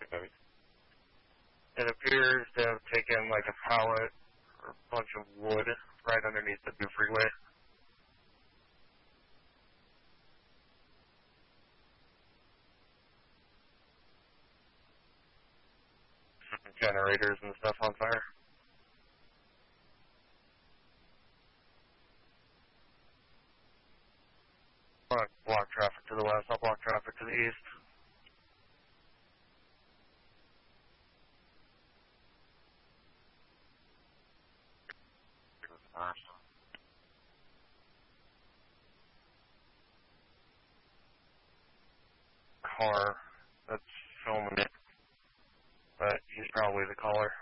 It appears to have taken like a pallet or a bunch of wood right underneath the new freeway. Generators and stuff on fire. I'm going to block traffic to the west. I'll block traffic to the east. Car that's filming it, but he's probably the caller.